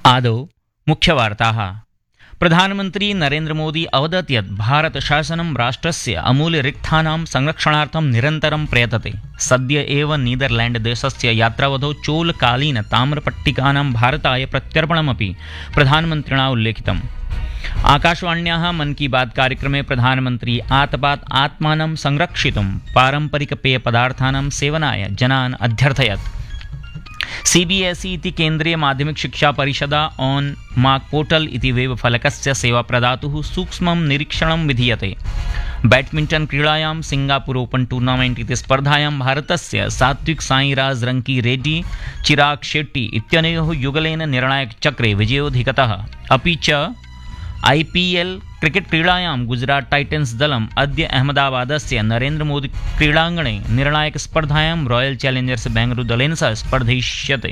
आदौ मुख्यवार्ताः। प्रधानमन्त्री नरेन्द्र मोदी अवदत् यत् भारतशासनं राष्ट्रस्य अमूल्यरिक्थानां संरक्षणार्थं निरन्तरं प्रयतते। सद्य एव नीदरलैण्ड देशस्य यात्रावधौ चोलकालीन ताम्रपट्टिकानां भारताय प्रत्यर्पणमपि प्रधानमन्त्रिणा उल्लेखितम्। आकाशवाण्याः मन की बात कार्यक्रमे प्रधानमन्त्री आतपात् आत्मानं संरक्षितुं पारम्परिकपेयपदार्थानां सेवनाय जनान् अध्यर्थयत्। सीबीएसई इति केन्द्रीय माध्यमिक शिक्षा परिषदा ऑन मार्क पोर्टल इति वेब फलकस्य सेवा प्रदातुः सूक्ष्मं निरीक्षणं विधीयते। बैडमिण्टन क्रीडायां सिंगापुर ओपन टूर्नामेंट इति स्पर्धायां भारतस्य सात्विक साईराज रंकी रेड्डी चिराग शेट्टी इत्यनयोः युगलेन निर्णायकचक्रे विजयोऽधिगतः। अपि च IPL क्रिकेट क्रीडायां गुजरात टाइटन्स दलम् अद्य अहमदाबादस्य नरेन्द्र मोदी क्रीडाङ्गणे निर्णायकस्पर्धायां रॉयल चैलेंजर्स बेंगलुरु दलेन सह स्पर्धयिष्यते।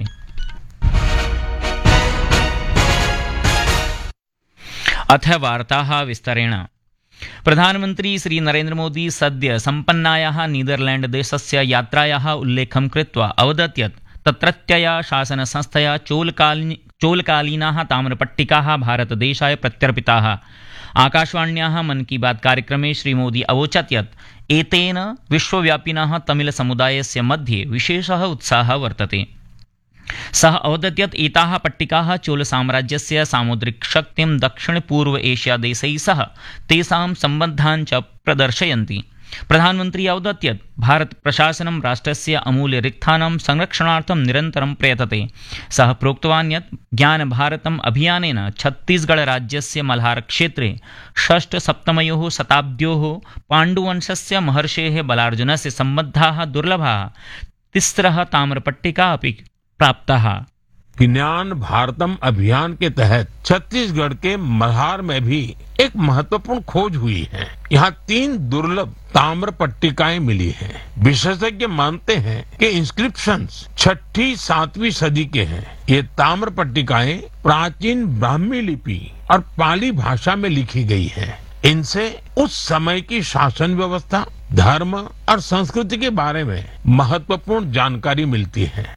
अथ वार्ताः विस्तरेण। प्रधानमन्त्री श्री नरेन्द्र मोदी सद्य सम्पन्नायाः नीदरलैण्ड देशस्य यात्रायाः उल्लेखं कृत्वा अवदत् यत् तत्रत्यया शासनसंस्थया चोलकालीनाः ताम्रपट्टिकाः भारतदेशाय प्रत्यर्पिताः। आकाशवाण्याः मन की बात कार्यक्रमे श्रीमोदी अवोचत् यत् एतेन विश्वव्यापिनः तमिलसमुदायस्य मध्ये विशेषः उत्साहः वर्तते। सः अवदत् यत् एताः पट्टिकाः चोलसाम्राज्यस्य सामुद्रिकशक्तिं दक्षिणपूर्व एशिया देशैः सह तेषां सम्बन्धान् च प्रदर्शयन्ति। प्रधानमन्त्री अवदत् यत् भारत प्रशासनं राष्ट्रस्य अमूल्यरिक्थानां संरक्षणार्थं निरन्तरं प्रयतते। सः प्रोक्तवान् यत् ज्ञानभारतम् अभियानेन छत्तीसगढ़ राज्यस्य मल्हार क्षेत्रे षष्ठसप्तमयोः शताब्द्योः पाण्डुवंशस्य महर्षेः बलार्जुनस्य सम्बद्धाः दुर्लभाः तिस्रः ताम्रपट्टिका अपि प्राप्ताः। ज्ञान भारतम अभियान के तहत छत्तीसगढ़ के मल्हार में भी एक महत्वपूर्ण खोज हुई है। यहाँ 3 दुर्लभ ताम्र पट्टिकाएं मिली हैं। विशेषज्ञ मानते हैं कि इंस्क्रिप्शंस 6वीं 7वीं सदी के हैं। ये ताम्र पट्टिकाएं प्राचीन ब्राह्मी लिपि और पाली भाषा में लिखी गई हैं। इनसे उस समय की शासन व्यवस्था, धर्म और संस्कृति के बारे में महत्वपूर्ण जानकारी मिलती है।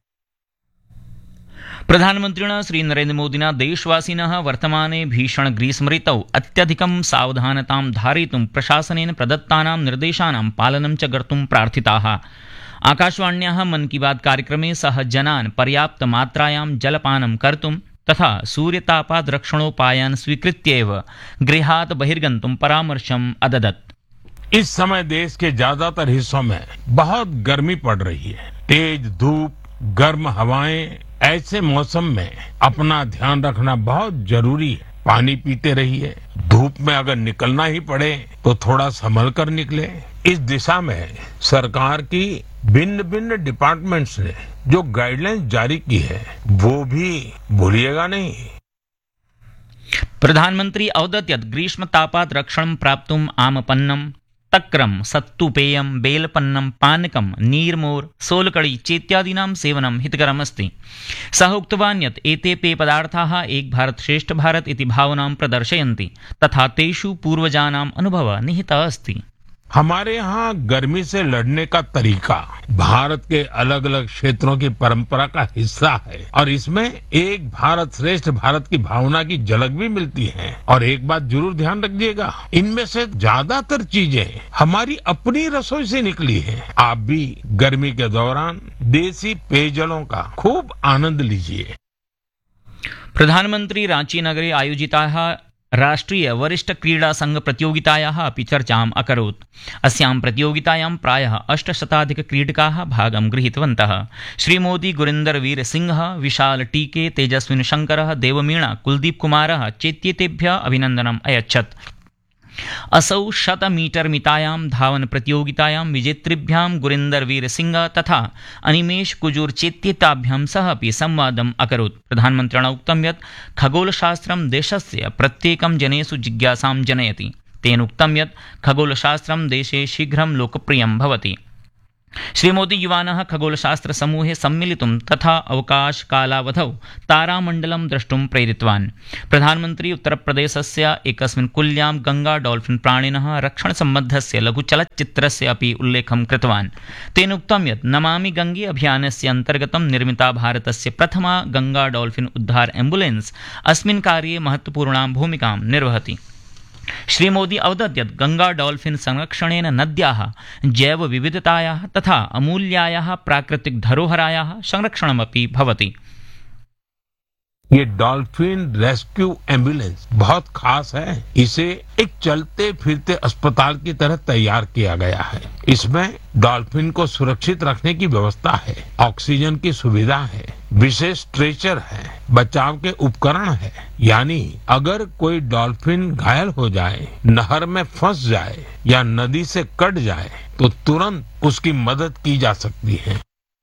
प्रधानमन्त्रिणा श्री नरेन्द्र मोदिना देशवासिनः वर्तमाने भीषण ग्रीष्म ऋतौ अत्यधिकं सावधानतां धारयितुं प्रशासनेन प्रदत्तानां निर्देशानां पालनं च कर्तुं प्रार्थिताः। आकाशवाण्याः मन की बात कार्यक्रमे सः जनान् पर्याप्तमात्रायां जलपानं कर्तुं तथा सूर्यतापात् रक्षणोपायान् स्वीकृत्य एव गृहात् बहिर्गन्तुं परामर्शम् अददत्। इस समय देश के ज्यादातर हिस्सों में बहुत गर्मी पड़ रही है। तेज धूप, गर्म हवाएं, ऐसे मौसम में अपना ध्यान रखना बहुत जरूरी है। पानी पीते रहिए। धूप में अगर निकलना ही पड़े तो थोड़ा संभल कर निकले। इस दिशा में सरकार की भिन्न भिन्न डिपार्टमेंट्स ने जो गाइडलाइंस जारी की है वो भी भूलिएगा नहीं। प्रधानमंत्री अवदत् यत् ग्रीष्मतापात् रक्षणं प्राप्तुम् आमपन्नं, तक्रम, सत्तुपेयं, बेलपन्नं, पानकं, नीर्मोर, सोलकड़ी चेत्यादीनां सेवनं हितकरमस्ति। सः उक्तवान् यत् एते पेयपदार्थाः एक भारत श्रेष्ठ भारत इति भावनां प्रदर्शयन्ति तथा तेषु पूर्वजानाम् अनुभवः निहितः अस्ति। हमारे यहाँ गर्मी से लड़ने का तरीका भारत के अलग अलग क्षेत्रों की परंपरा का हिस्सा है और इसमें एक भारत श्रेष्ठ भारत की भावना की झलक भी मिलती है। और एक बात जरूर ध्यान रखिएगा, इनमें से ज्यादातर चीजें हमारी अपनी रसोई से निकली है। आप भी गर्मी के दौरान देसी पेयजलों का खूब आनंद लीजिए। प्रधानमंत्री रांची नगरे आयोजिताः राष्ट्रीय वरिष्ठ क्रीडा संघ प्रतियोगितायाः अपि चर्चाम् अकरोत्। अस्यां प्रतियोगितायां प्रायः 800 क्रीडकाः भागं गृहीतवन्तः। श्रीमोदी गुरिन्दर वीर सिंहः, विशाल टीके, तेजस्विन शंकरः, देवमीणा, कुलदीप कुमारः चेत्येतेभ्यः अभिनन्दनम् अयच्छत्। असौ 100 मीटर मितायां धावन प्रतियोगितायां विजेतृभ्यां गुरिन्दर वीर सिंह तथा अनिमेष कुजूर चेत्येताभ्यां सह अपि संवादम् अकरोत्। प्रधानमन्त्रिणा उक्तं यत् खगोलशास्त्रं देशस्य प्रत्येकं जनेषु जिज्ञासां जनयति। तेन उक्तं यत् खगोलशास्त्रं देशे शीघ्रं लोकप्रियं भवति। श्रीमोदी युवानः खगोलशास्त्रसमूहे सम्मिलितुं तथा अवकाशकालावधौ तारामण्डलं द्रष्टुं प्रेरितवान्। प्रधानमन्त्री उत्तरप्रदेशस्य एकस्मिन् कुल्यां गंगा डॉल्फिन प्राणिनः रक्षणसम्बद्धस्य लघुचलच्चित्रस्य अपि उल्लेखं कृतवान्। तेन उक्तं यत् नमामि गंगे अभियानस्य अन्तर्गतं निर्मिता भारतस्य प्रथमा गंगा डॉल्फिन उद्धार एम्बुलेन्स् अस्मिन् कार्ये महत्वपूर्णां भूमिकां निर्वहति। श्रीमोदी अवदत् यत् गंगा डॉल्फिन संरक्षणेन नद्याः जैवविविधतायाः तथा अमूल्यायाः प्राकृतिक धरोहरायाः संरक्षणमपि भवति। ये डॉल्फिन रेस्क्यू एम्बुलेंस बहुत खास है। इसे एक चलते फिरते अस्पताल की तरह तैयार किया गया है। इसमें डॉल्फिन को सुरक्षित रखने की व्यवस्था है, ऑक्सीजन की सुविधा है, विशेष स्ट्रेचर है, बचाव के उपकरण है। यानी अगर कोई डॉल्फिन घायल हो जाए, नहर में फंस जाए या नदी से कट जाए तो तुरंत उसकी मदद की जा सकती है।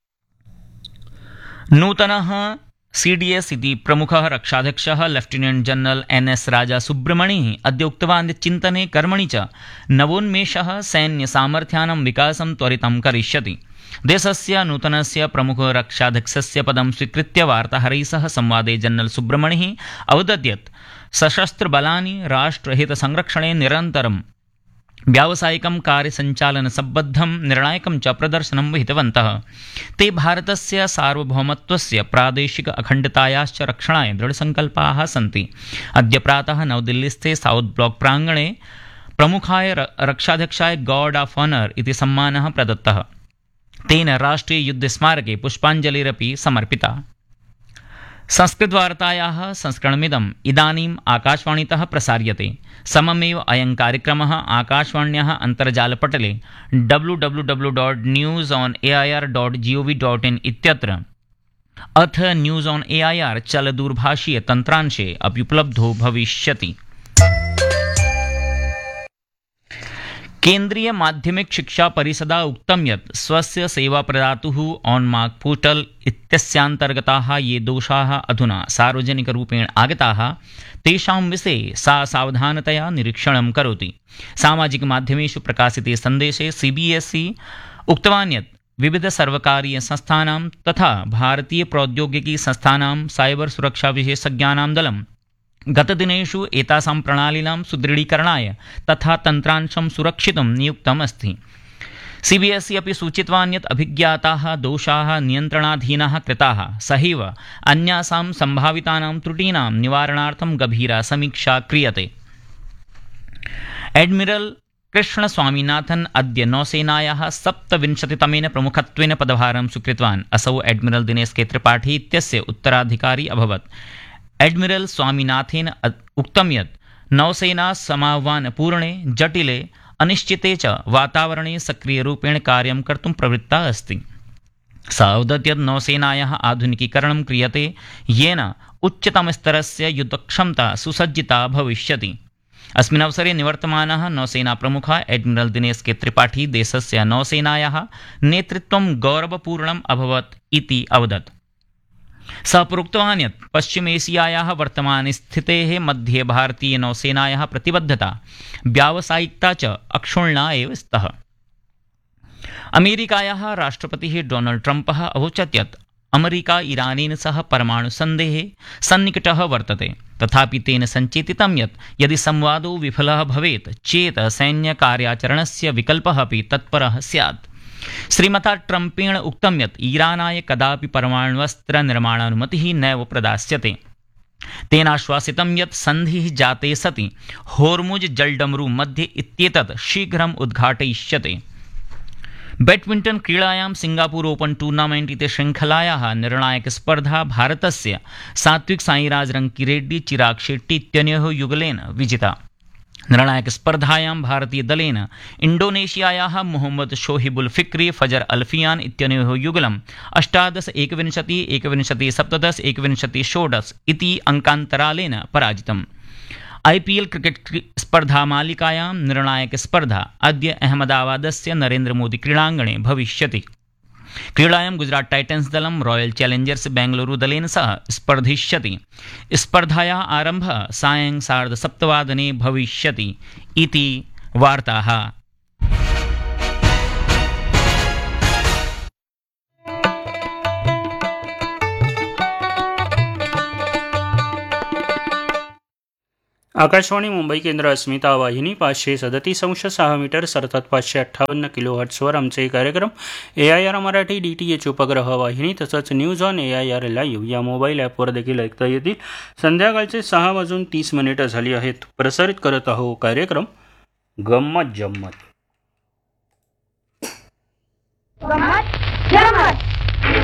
नूतनः CDS इति प्रमुखः रक्षाध्यक्षः लेफ्टिनेंट जनरल NS राजा सुब्रमणिः अद्य उक्तवान् यत् चिन्तने कर्मणि च नवोन्मेषः सैन्यसामर्थ्यानां विकासं त्वरितं करिष्यति। देशस्य नूतनस्य प्रमुखरक्षाध्यक्षस्य पदं स्वीकृत्य वार्ताहरैः सह संवादे जनरल सुब्रमणिः अवदत् यत् सशस्त्रबलानि राष्ट्रहितसंरक्षणे निरन्तरं व्यावसायिकं कार्यसञ्चालनसम्बद्धं निर्णायकं च प्रदर्शनं विहितवन्तः। ते भारतस्य सार्वभौमत्वस्य प्रादेशिक अखण्डतायाश्च रक्षणाय दृढसङ्कल्पाः सन्ति। अद्य प्रातः नवदिल्लीस्थे south block प्राङ्गणे प्रमुखाय रक्षाध्यक्षाय guard of honour इति सम्मानः प्रदत्तः। तेन राष्ट्रीय युद्धस्मारके पुष्पाञ्जलिरपि समर्पिता। संस्कृतवार्तायाः संस्करणमिदम् इदानीम् आकाशवाणीतः प्रसार्यते। सममेव अयं कार्यक्रमः आकाशवाण्याः अन्तर्जालपटले www.newsonair.gov.in इत्यत्र अथ न्यूज़ ऑन एआईआर चलदूरभाषीय तन्त्रांशे अपि उपलब्धो भविष्यति। केन्द्रीय माध्यमिक शिक्षा परिषदा उक्तं यत् स्वस्य सेवाप्रदातुः ऑनमार्क पोर्टल इत्यस्यान्तर्गताः ये दोषाः अधुना सार्वजनिकरूपेण आगताः तेषां विषये सा सावधानतया निरीक्षणं करोति। सामाजिकमाध्यमेषु प्रकाशिते सन्देशे CBSE उक्तवान् यत् विविध सर्वकारीय संस्थानां तथा भारतीय प्रौद्योगिकी संस्थानां साइबर सुरक्षा विशेषज्ञानां दलं गतदिनेषु एतासां प्रणालीनां सुदृढीकरणाय तथा तन्त्रांशं सुरक्षितुं नियुक्तम् अस्ति। CBSE अपि सूचितवान् यत् अभिज्ञाताः दोषाः नियन्त्रणाधीनाः कृताः, सहैव अन्यासां सम्भावितानां त्रुटीनां निवारणार्थं गभीरा समीक्षा क्रियते। एडमिरल कृष्णस्वामीनाथन् अद्य नौसेनायाः 27तमेन प्रमुखत्वेन पदभारं स्वीकृतवान्। असौ एडमिरल दिनेश के त्रिपाठी इत्यस्य उत्तराधिकारी अभवत्। एडमिरल स्वामीनाथेन उक्तं यत् नौसेना समाह्वानपूर्णे जटिले अनिश्चिते च वातावरणे सक्रियरूपेण कार्यं कर्तुं प्रवृत्ता अस्ति। स अवदत् यत् नौसेनायाः आधुनिकीकरणं क्रियते येन उच्चतमस्तरस्य युद्धक्षमता सुसज्जिता भविष्यति। अस्मिन् अवसरे निवर्तमानः नौसेना प्रमुखः एडमिरल दिनेश के त्रिपाठी देशस्य नौसेनायाः नेतृत्वं गौरवपूर्णम् अभवत् इति अवदत्। सः प्रोक्तवान् यत् पश्चिम एशियायाः वर्तमानस्थितेः मध्ये भारतीय नौसेनायाः प्रतिबद्धता व्यावसायिकता च अक्षुण्णा एव स्तः। अमेरिकायाः राष्ट्रपतिः डोनाल्ड ट्रम्पः अवोचत् यत् अमेरिका ईरानेन सह परमाणुसन्धेः सन्निकटः वर्तते। तथापि तेन सञ्चेतितं यत् यदि संवादो विफलः भवेत् चेत् सैन्यकार्याचरणस्य विकल्पः अपि तत्परः स्यात्। श्रीमता ट्रम्पेण उक्तं यत् ईरानाय कदापि परमाण्वस्त्रनिर्माणानुमतिः नैव प्रदास्यते। तेनाश्वासितं यत् सन्धिः जाते सति होर्मुज जलडमरू मध्ये इत्येतत् शीघ्रम् उद्घाटयिष्यते। बैडमिण्टन् क्रीडायां सिंगापुर ओपन टूर्नामेण्ट् इति शृङ्खलायाः निर्णायकस्पर्धा भारतस्य सात्विक साईराज रङ्किरेड्डी चिराग शेट्टी इत्यनयोः युगलेन विजिता। निर्णायकस्पर्धायां भारतीयदलेन इण्डोनेशियायाः मोहम्मद शोहिबुल फिक्री फजर अल्फियान इत्यनयोः युगलम् 18-21, 21-17, 21-16 इति अङ्कान्तरालेन पराजितम्। IPL क्रिकेट स्पर्धामालिकायां निर्णायकस्पर्धा अद्य अहमदाबादस्य नरेन्द्र मोदी क्रीडाङ्गणे भविष्यति। क्रीडायां गुजरात टाइटन्स दलं रॉयल चैलेंजर्स बेंगलुरु दलेन सह स्पर्धिष्यति। स्पर्धायाः आरम्भः सायं 7:30 भविष्यति इति वार्ताः। आकाशवाणी मुंबई केंद्र अस्मिता वाहिनी 537.6 मीटर्स अर्थात 558 किलोहर्ट्सवर आमचे कार्यक्रम AIR मराठी DTH उपग्रह वाहिनी तसंच न्यूज ऑन AIR लाईव्ह या मोबाईल ॲपवर देखील ऐकता येतील. संध्याकाळचे 6:30 झाली आहेत. प्रसारित करत आहोत कार्यक्रम गंमत जम्मत.